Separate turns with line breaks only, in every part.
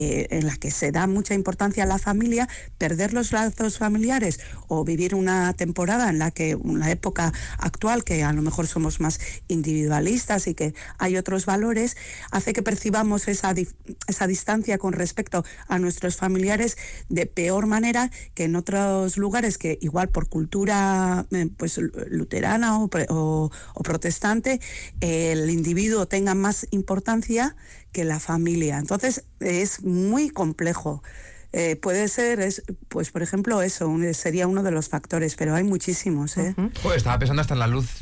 en la que se da mucha importancia a la familia, perder los lazos familiares o vivir una temporada en la que, una época actual, que a lo mejor somos más individualistas y que hay otros valores, hace que percibamos esa distancia con respecto a nuestros familiares de peor manera que en otros lugares que igual por cultura pues luterana o protestante, el individuo tenga más importancia que la familia. Entonces es muy complejo. Puede ser, pues por ejemplo, eso sería uno de los factores, pero hay muchísimos.
Pues estaba pensando hasta en la luz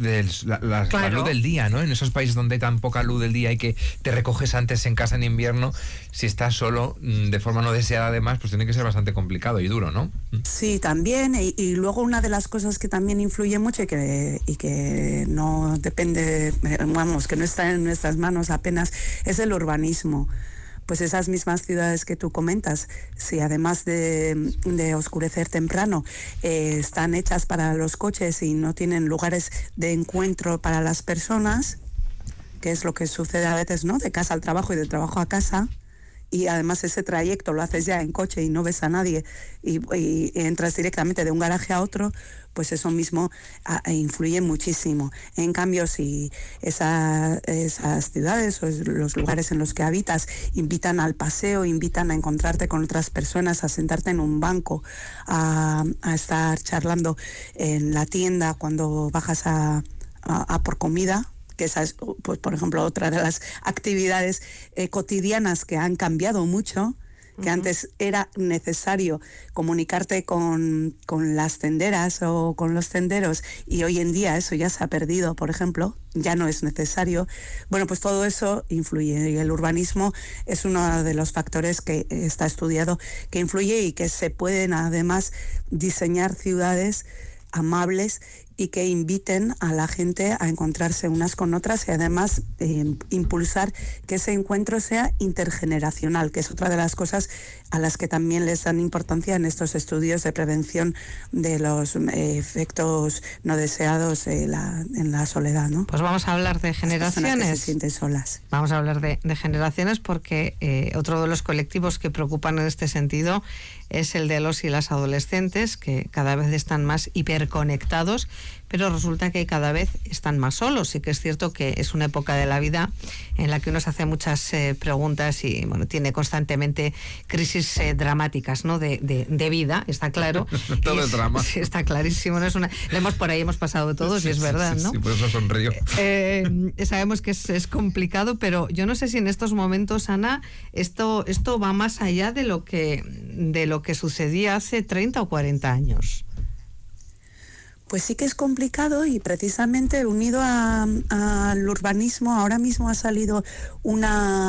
la luz del día, ¿no? En esos países donde hay tan poca luz del día y que te recoges antes en casa en invierno, si estás solo, de forma no deseada además, pues tiene que ser bastante complicado y duro, ¿no?
Sí, también, y luego una de las cosas que también influye mucho y que no depende, vamos, que no está en nuestras manos apenas, es el urbanismo. Pues esas mismas ciudades que tú comentas, si además de oscurecer temprano, están hechas para los coches y no tienen lugares de encuentro para las personas, que es lo que sucede a veces, ¿no? De casa al trabajo y de trabajo a casa, y además ese trayecto lo haces ya en coche y no ves a nadie y entras directamente de un garaje a otro, pues eso mismo influye muchísimo. En cambio, si esas ciudades o los lugares en los que habitas invitan al paseo, invitan a encontrarte con otras personas, a sentarte en un banco, a estar charlando en la tienda cuando bajas a por comida, que esa es, pues, por ejemplo, otra de las actividades cotidianas que han cambiado mucho, que antes era necesario comunicarte con las tenderas o con los tenderos, y hoy en día eso ya se ha perdido, por ejemplo, ya no es necesario. Bueno, pues todo eso influye, y el urbanismo es uno de los factores que está estudiado, que influye, y que se pueden además diseñar ciudades amables y que inviten a la gente a encontrarse unas con otras, y además impulsar que ese encuentro sea intergeneracional, que es otra de las cosas a las que también les dan importancia en estos estudios de prevención de los efectos no deseados en la soledad, ¿no?
Pues vamos a hablar de generaciones.
Las que se sienten solas.
Vamos a hablar de generaciones, porque otro de los colectivos que preocupan en este sentido es el de los y las adolescentes, que cada vez están más hiperconectados, pero resulta que cada vez están más solos. Sí que es cierto que es una época de la vida en la que uno se hace muchas preguntas y bueno, tiene constantemente crisis dramáticas, ¿no? de vida, está claro.
Todo es drama.
Sí, está clarísimo. No es una, por ahí hemos pasado todos, y es verdad, ¿no?
Sí, por eso sonrío.
Sabemos que es complicado, pero yo no sé si en estos momentos, Ana, esto va más allá de lo que sucedía hace 30 o 40 años.
Pues sí que es complicado, y precisamente unido al urbanismo, ahora mismo ha salido un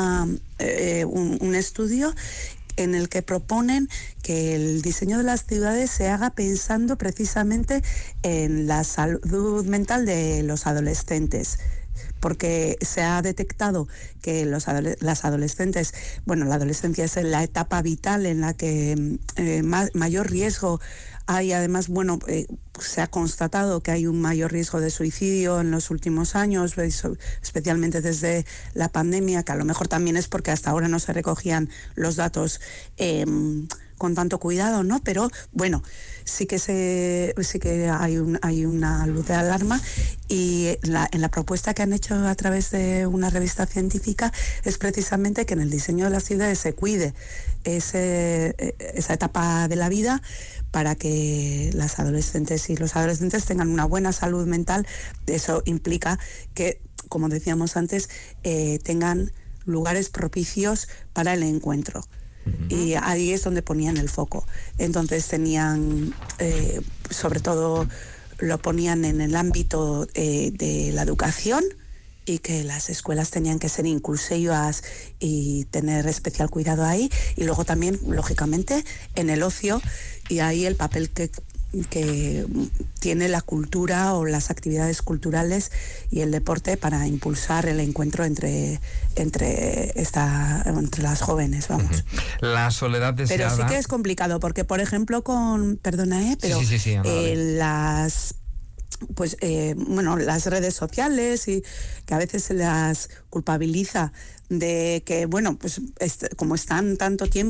estudio en el que proponen que el diseño de las ciudades se haga pensando precisamente en la salud mental de los adolescentes, porque se ha detectado que las adolescentes, bueno, la adolescencia es la etapa vital en la que mayor riesgo hay. Además, bueno, se ha constatado que hay un mayor riesgo de suicidio en los últimos años, especialmente desde la pandemia, que a lo mejor también es porque hasta ahora no se recogían los datos con tanto cuidado, ¿no? Pero bueno, sí que hay una luz de alarma, y en la propuesta que han hecho a través de una revista científica es precisamente que en el diseño de las ciudades se cuide esa etapa de la vida, para que las adolescentes y los adolescentes tengan una buena salud mental. Eso implica que, como decíamos antes, tengan lugares propicios para el encuentro. Y ahí es donde ponían el foco. Entonces tenían, sobre todo lo ponían en el ámbito de la educación, y que las escuelas tenían que ser inclusivas y tener especial cuidado ahí, y luego también, lógicamente, en el ocio, y ahí el papel que tiene la cultura o las actividades culturales y el deporte para impulsar el encuentro entre las jóvenes, vamos.
La soledad deseada.
Pero sí que es complicado, porque, por ejemplo, pero
sí,
pues bueno, las redes sociales, y que a veces se las culpabiliza de que, bueno, pues como están tanto tiempo